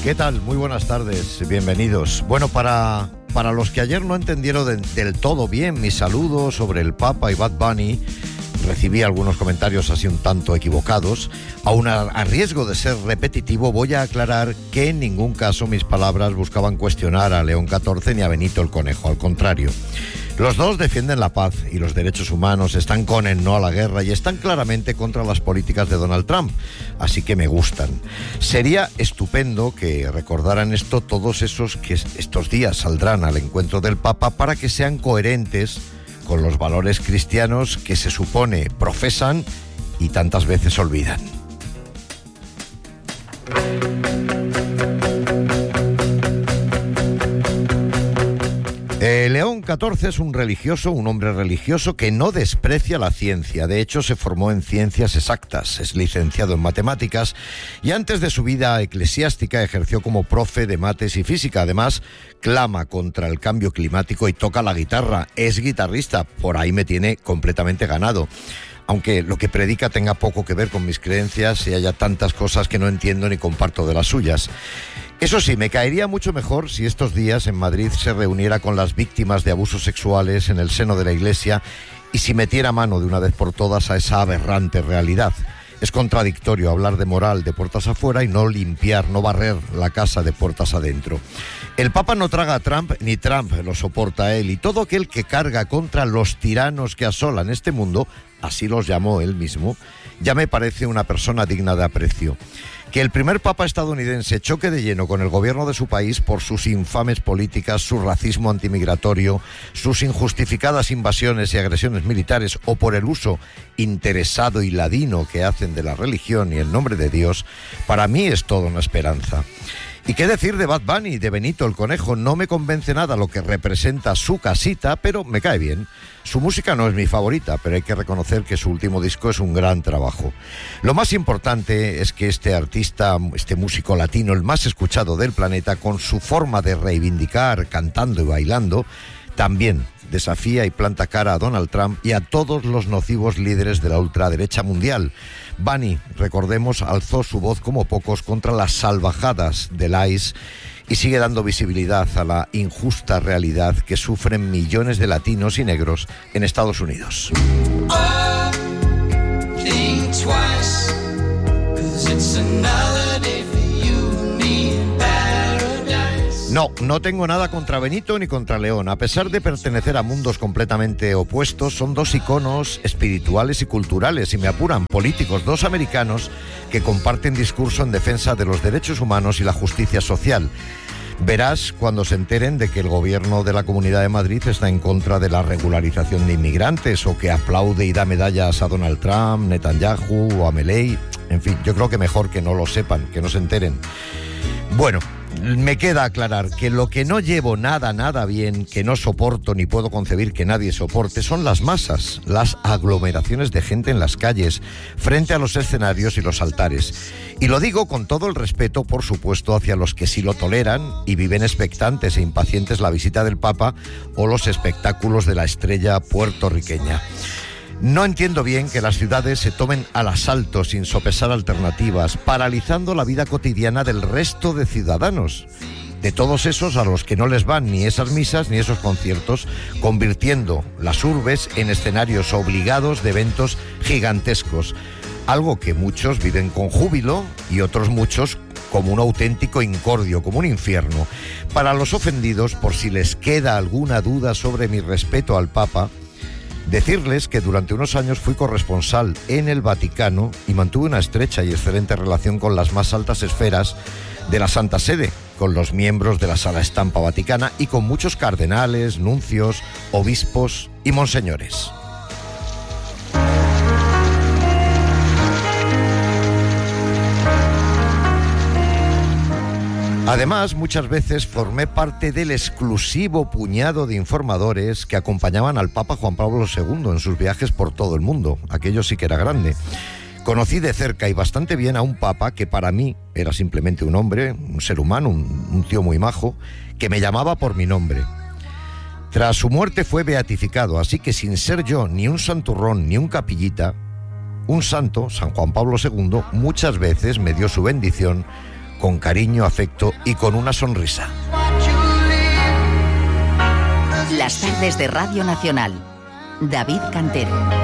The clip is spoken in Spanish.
¿Qué tal? Muy buenas tardes, bienvenidos. Bueno, para los que ayer no entendieron del todo bien mis saludos sobre el Papa y Bad Bunny, recibí algunos comentarios así un tanto equivocados. Aún a riesgo de ser repetitivo, voy a aclarar que en ningún caso mis palabras buscaban cuestionar a León XIV ni a Benito el Conejo, al contrario. Los dos defienden la paz y los derechos humanos, están con el no a la guerra y están claramente contra las políticas de Donald Trump, así que me gustan. Sería estupendo que recordaran esto todos esos que estos días saldrán al encuentro del Papa para que sean coherentes con los valores cristianos que se supone profesan y tantas veces olvidan. León XIV es un religioso, un hombre religioso que no desprecia la ciencia. De hecho, se formó en ciencias exactas, es licenciado en matemáticas y antes de su vida eclesiástica ejerció como profe de mates y física. Además, clama contra el cambio climático y toca la guitarra. Es guitarrista, por ahí me tiene completamente ganado. Aunque lo que predica tenga poco que ver con mis creencias y haya tantas cosas que no entiendo ni comparto de las suyas. Eso sí, me caería mucho mejor si estos días en Madrid se reuniera con las víctimas de abusos sexuales en el seno de la Iglesia y si metiera mano de una vez por todas a esa aberrante realidad. Es contradictorio hablar de moral de puertas afuera y no limpiar, no barrer la casa de puertas adentro. El Papa no traga a Trump, ni Trump lo soporta a él, y todo aquel que carga contra los tiranos que asolan este mundo, así los llamó él mismo, ya me parece una persona digna de aprecio. Que el primer Papa estadounidense choque de lleno con el gobierno de su país por sus infames políticas, su racismo antimigratorio, sus injustificadas invasiones y agresiones militares o por el uso interesado y ladino que hacen de la religión y el nombre de Dios, para mí es toda una esperanza. ¿Y qué decir de Bad Bunny, de Benito el Conejo? No me convence nada lo que representa su casita, pero me cae bien. Su música no es mi favorita, pero hay que reconocer que su último disco es un gran trabajo. Lo más importante es que este artista, este músico latino, el más escuchado del planeta, con su forma de reivindicar, cantando y bailando, también desafía y planta cara a Donald Trump y a todos los nocivos líderes de la ultraderecha mundial. Bunny, recordemos, alzó su voz como pocos contra las salvajadas del ICE y sigue dando visibilidad a la injusta realidad que sufren millones de latinos y negros en Estados Unidos. No tengo nada contra Benito ni contra León. A pesar de pertenecer a mundos completamente opuestos, son dos iconos espirituales y culturales, y me apuran, políticos, dos americanos que comparten discurso en defensa de los derechos humanos y la justicia social. Verás cuando se enteren de que el gobierno de la Comunidad de Madrid está en contra de la regularización de inmigrantes o que aplaude y da medallas a Donald Trump, Netanyahu o a Milei. En fin, yo creo que mejor que no lo sepan, que no se enteren. Bueno, me queda aclarar que lo que no llevo nada bien, que no soporto ni puedo concebir que nadie soporte, son las masas, las aglomeraciones de gente en las calles, frente a los escenarios y los altares. Y lo digo con todo el respeto, por supuesto, hacia los que sí lo toleran y viven expectantes e impacientes la visita del Papa o los espectáculos de la estrella puertorriqueña. No entiendo bien que las ciudades se tomen al asalto sin sopesar alternativas, paralizando la vida cotidiana del resto de ciudadanos, de todos esos a los que no les van ni esas misas ni esos conciertos, convirtiendo las urbes en escenarios obligados de eventos gigantescos, algo que muchos viven con júbilo y otros muchos como un auténtico incordio, como un infierno. Para los ofendidos, por si les queda alguna duda sobre mi respeto al Papa, decirles que durante unos años fui corresponsal en el Vaticano y mantuve una estrecha y excelente relación con las más altas esferas de la Santa Sede, con los miembros de la Sala Estampa Vaticana y con muchos cardenales, nuncios, obispos y monseñores. Además, muchas veces formé parte del exclusivo puñado de informadores que acompañaban al Papa Juan Pablo II en sus viajes por todo el mundo. Aquello sí que era grande. Conocí de cerca y bastante bien a un Papa que para mí era simplemente un hombre, un ser humano, un tío muy majo, que me llamaba por mi nombre. Tras su muerte fue beatificado, así que sin ser yo ni un santurrón ni un capillita, un santo, San Juan Pablo II, muchas veces me dio su bendición con cariño, afecto y con una sonrisa. Las tardes de Radio Nacional. David Cantero.